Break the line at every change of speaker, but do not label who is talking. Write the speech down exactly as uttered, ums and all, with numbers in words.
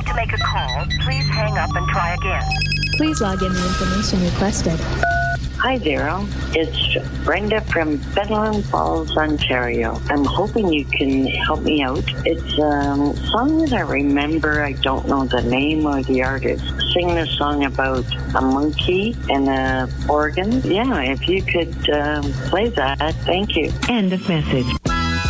like to make a call, please hang up and try again.
Please log in the information requested.
Hi, Daryl. It's Brenda from Fenelon Falls, Ontario. I'm hoping you can help me out. It's um, a song that I remember. I don't know the name or the artist. Sing the song about a monkey and a organ. Yeah, if you could um, play that, thank you.
End of message.